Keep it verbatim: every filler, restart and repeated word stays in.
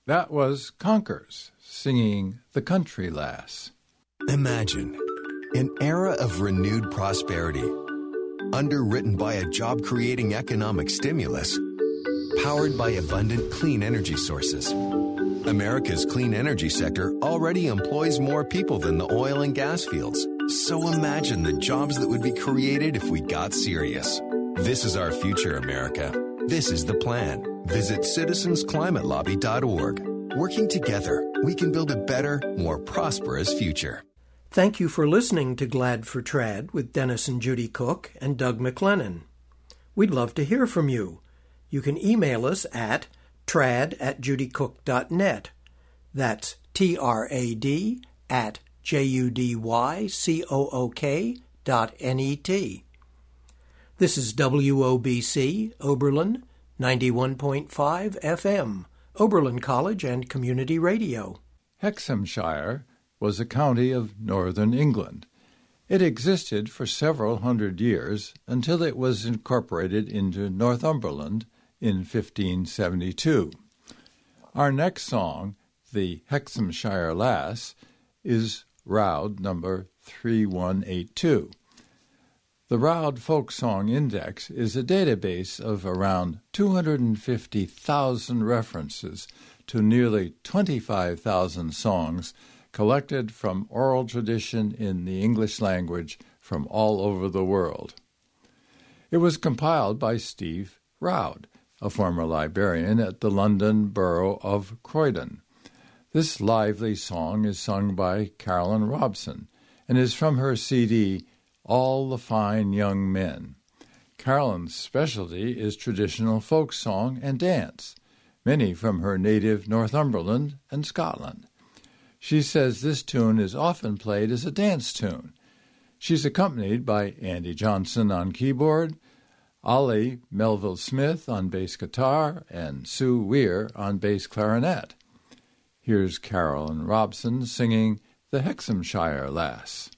That was Conkers singing The Country Lass. Imagine an era of renewed prosperity, underwritten by a job-creating economic stimulus, powered by abundant clean energy sources. America's clean energy sector already employs more people than the oil and gas fields. So imagine the jobs that would be created if we got serious. This is our future, America. This is the plan. Visit citizens climate lobby dot org. Working together, we can build a better, more prosperous future. Thank you for listening to Glad for Trad with Dennis and Judy Cook and Doug McLennan. We'd love to hear from you. You can email us at trad at judycook dot net. That's T R A D at J U D Y C O O K dot N E T. This is W O B C, Oberlin, ninety-one point five F M, Oberlin College and Community Radio. Hexhamshire was a county of northern England. It existed for several hundred years until it was incorporated into Northumberland in fifteen seventy-two. Our next song, The Hexhamshire Lass, is Roud number three one eight two. The Roud Folk Song Index is a database of around two hundred fifty thousand references to nearly twenty-five thousand songs collected from oral tradition in the English language from all over the world. It was compiled by Steve Roud, a former librarian at the London Borough of Croydon. This lively song is sung by Carolyn Robson and is from her C D, All the Fine Young Men. Carolyn's specialty is traditional folk song and dance, many from her native Northumberland and Scotland. She says this tune is often played as a dance tune. She's accompanied by Andy Johnson on keyboard, Ollie Melville Smith on bass guitar, and Sue Weir on bass clarinet. Here's Carolyn Robson singing The Hexhamshire Lass.